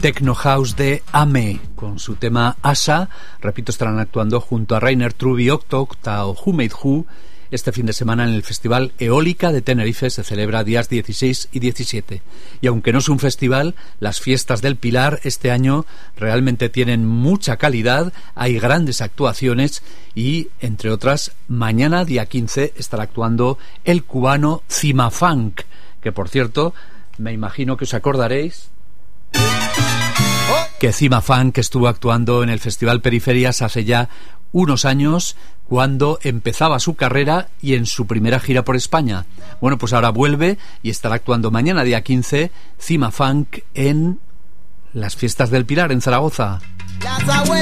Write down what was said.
Techno House de Ame, con su tema Asa. Repito, estarán actuando junto a Rainer Truby, Octa o Who Made Who este fin de semana en el Festival Eólica de Tenerife. Se celebra días 16 y 17. Y aunque no es un festival, las fiestas del Pilar este año realmente tienen mucha calidad, hay grandes actuaciones y, entre otras, mañana, día 15, estará actuando el cubano Cimafunk, que, por cierto, me imagino que os acordaréis que Cimafunk estuvo actuando en el Festival Periferias hace ya unos años, cuando empezaba su carrera y en su primera gira por España. Bueno, pues ahora vuelve y estará actuando mañana, día 15, Cimafunk en las fiestas del Pilar, en Zaragoza.